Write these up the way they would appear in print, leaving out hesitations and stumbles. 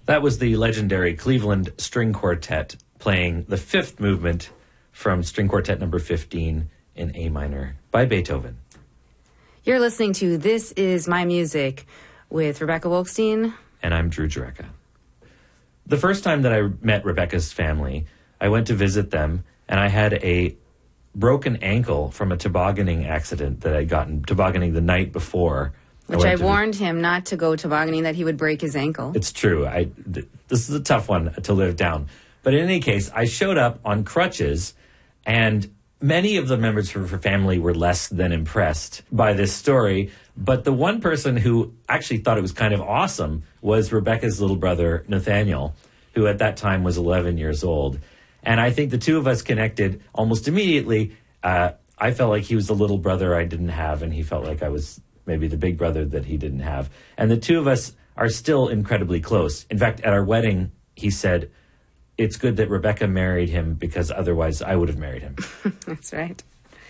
That was the legendary Cleveland String Quartet playing the fifth movement from String Quartet number 15 in A minor by Beethoven. You're listening to This Is My Music with Rebecca Wolkstein. And I'm Drew Jureka. The first time that I met Rebecca's family, I went to visit them, and I had a broken ankle from a tobogganing accident that I'd gotten tobogganing the night before. Which I warned him not to go tobogganing, that he would break his ankle. It's true. This is a tough one to live down. But in any case, I showed up on crutches, and many of the members of her family were less than impressed by this story. But the one person who actually thought it was kind of awesome was Rebecca's little brother, Nathaniel, who at that time was 11 years old. And I think the two of us connected almost immediately. I felt like he was the little brother I didn't have, and he felt like I was maybe the big brother that he didn't have. And the two of us are still incredibly close. In fact, at our wedding, he said, "It's good that Rebecca married him because otherwise I would have married him." That's right.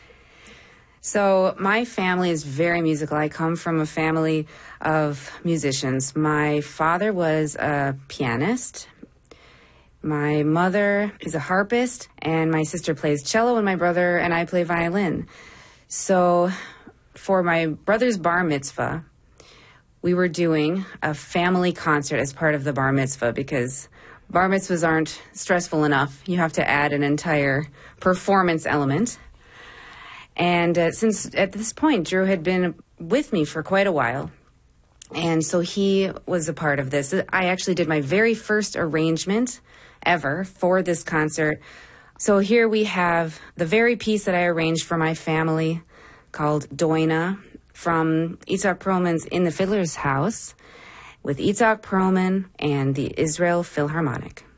So my family is very musical. I come from a family of musicians. My father was a pianist. My mother is a harpist, and my sister plays cello, and my brother and I play violin. So for my brother's bar mitzvah, we were doing a family concert as part of the bar mitzvah because bar mitzvahs aren't stressful enough. You have to add an entire performance element. And since at this point, Drew had been with me for quite a while, and so he was a part of this. I actually did my very first arrangement ever for this concert. So here we have the very piece that I arranged for my family called Doina from Itzhak Perlman's In the Fiddler's House with Itzhak Perlman and the Israel Philharmonic.